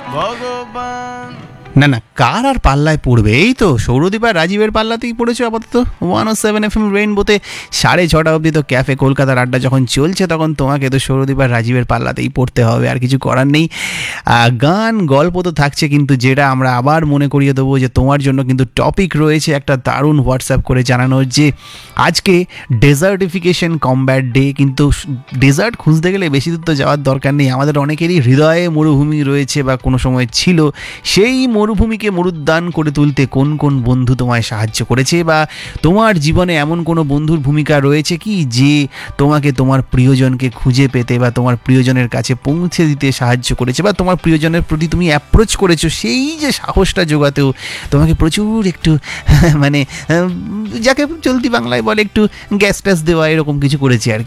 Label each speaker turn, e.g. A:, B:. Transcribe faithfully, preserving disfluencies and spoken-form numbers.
A: ভগবান।
B: না না, কার আর পাল্লায় পড়বে? এই তো সৌরদীপ আর রাজীবের পাল্লাতেই পড়েছে আপাতত। ওয়ান ও সেভেন এফ এম রেইনবোতে সাড়ে ছটা অবধি তো ক্যাফে কলকাতার আড্ডা যখন চলছে, তখন তোমাকে তো সৌরদীপ আর রাজীবের পাল্লাতেই পড়তে হবে, আর কিছু করার নেই। আহ, গান গল্প তো থাকছে, কিন্তু যেটা আমরা আবার মনে করিয়ে দেবো যে তোমার জন্য কিন্তু টপিক রয়েছে একটা দারুণ হোয়াটসঅ্যাপ করে জানানোর, যে আজকে ডেজার্টিফিকেশন কমব্যাট ডে। কিন্তু ডেজার্ট খুঁজতে গেলে বেশি দূর তো যাওয়ার দরকার নেই, আমাদের অনেকেরই হৃদয়ে মরুভূমি রয়েছে বা কোনো সময় ছিল। সেই মরুভূমিকে মরুদ্যান করে তুলতে কোন কোন বন্ধু তোমায় সাহায্য করেছে, বা তোমার জীবনে এমন কোনো বন্ধুর ভূমিকা রয়েছে কি যে তোমাকে তোমার প্রিয়জনকে খুঁজে পেতে বা তোমার প্রিয়জনের কাছে পৌঁছে দিতে সাহায্য করেছে, বা তোমার প্রিয়জনের প্রতি তুমি অ্যাপ্রোচ করেছো, সেই যে সাহসটা জোগাতেও তোমাকে প্রচুর একটু মানে যাকে চলতি বাংলায় বলে একটু গ্যাস ট্যাস দেওয়া, এরকম কিছু করেছে আর কি।